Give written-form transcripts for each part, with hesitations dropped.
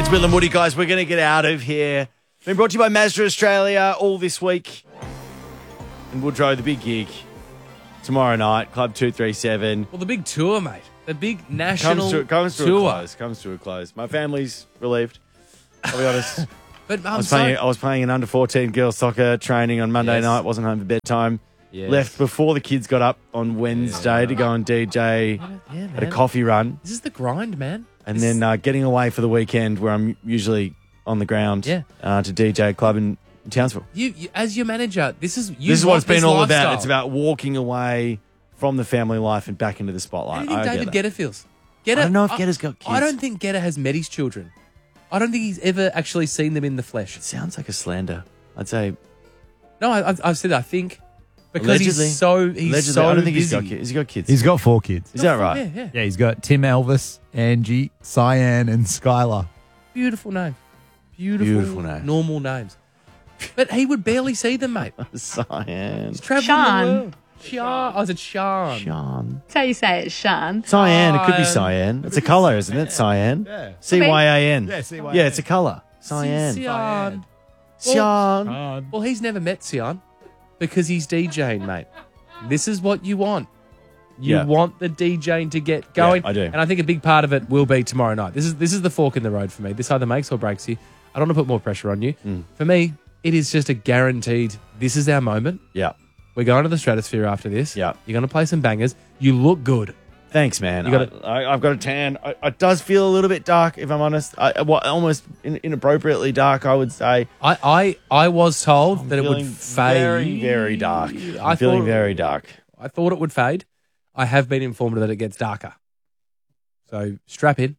Will and Woody, guys. We're going to get out of here. Been brought to you by Mazda Australia all this week. In Woodrow, the big gig. Tomorrow night, Club 237. Well, the big tour, mate. The big national comes to tour. a close. My family's relieved. I'll be honest. But I was playing an under-14 girls soccer training on Monday night. Wasn't home for bedtime. Yes. Left before the kids got up on Wednesday to go and DJ at a coffee run. This is the grind, man. And then getting away for the weekend where I'm usually on the ground to DJ a club in Townsville. You as your manager, this is what it's been all lifestyle. about. It's about walking away from the family life and back into the spotlight. How do you think David Guetta feels? I don't know if Guetta's got kids. I don't think Guetta has met his children. I don't think he's ever actually seen them in the flesh. It sounds like a slander. I'd say. No, I've said I think because Allegedly. he's so I don't think he's busy. got kids. Has he got kids? He's got 4 kids. Is that right? Yeah. Yeah, he's got Tim, Elvis, Angie, Cyan, and Skylar. Beautiful name. Beautiful name. Normal names. But he would barely see them, mate. Cyan. He's traveling Sean. the world. Sean. Oh, is it Sean? Sean. That's how you say it, Sean. Cyan. It could be cyan. It's a colour, isn't it? Cyan. Yeah. C-Y-A-N. Yeah, C-Y-A-N. Yeah, it's a colour. Cyan. Sean. Cyan. Well, he's never met Sion because he's DJing, mate. This is what you want. You Yeah. want the DJing to get going. Yeah, I do. And I think a big part of it will be tomorrow night. This is the fork in the road for me. This either makes or breaks you. I don't want to put more pressure on you. For me, it is just a guaranteed, this is our moment. Yeah. We're going to the stratosphere after this. Yeah. You're going to play some bangers. You look good. Thanks, man. You got I've got a tan. It does feel a little bit dark, if I'm honest. Almost inappropriately dark, I would say. I was told that it would Feeling fade. very, very dark. I'm feeling very dark. I thought it would fade. I have been informed that it gets darker. So strap in.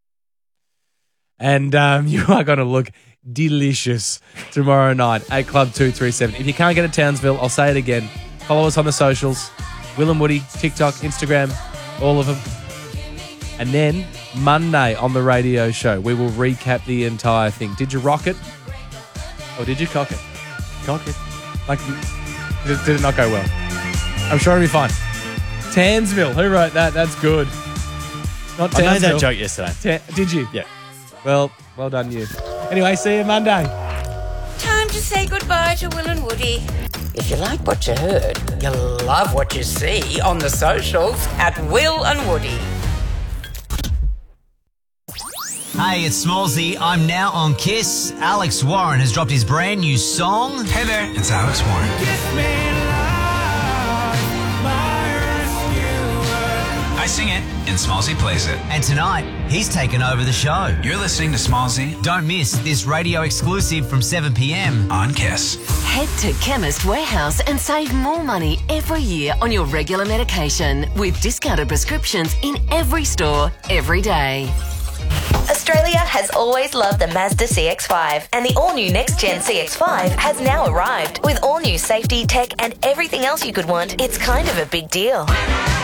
And you are going to look delicious tomorrow night at Club 237. If you can't get to Townsville, I'll say it again. Follow us on the socials. Will and Woody, TikTok, Instagram, all of them. And then Monday on the radio show, we will recap the entire thing. Did you rock it? Or did you cock it? Cock it. Like, did it not go well? I'm sure it'll be fine. Townsville, who wrote that? That's good. Not Townsville. I made that joke yesterday. Did you? Yeah. Well done you. Anyway, see you Monday. Time to say goodbye to Will and Woody. If you like what you heard, you'll love what you see on the socials at Will and Woody. Hey, it's Smallsy. I'm now on Kiss. Alex Warren has dropped his brand new song. Hey there, it's Alex Warren. I sing it and Smallsy plays it. And tonight, he's taken over the show. You're listening to Smallsy Don't miss this radio exclusive from 7 p.m. on Kiss. Head to Chemist Warehouse and save more money every year on your regular medication with discounted prescriptions in every store, every day. Australia has always loved the Mazda CX-5, and the all-new next-gen CX-5 has now arrived. With all new safety, tech, and everything else you could want, it's kind of a big deal.